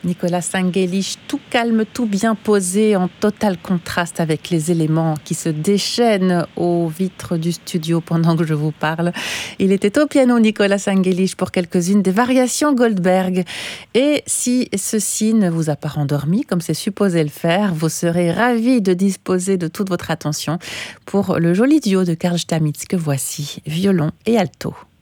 Nicolas Senghelich, tout calme, tout bien posé, en total contraste avec les éléments qui se déchaînent aux vitres du studio pendant que je vous parle. Il était au piano, Nicolas Senghelich, pour quelques-unes des variations Goldberg. Et si ceci ne vous a pas rendormi, comme c'est supposé le faire, vous serez ravis de disposer de toute votre attention pour le joli duo de Carl Stamitz que voici, violon et alto.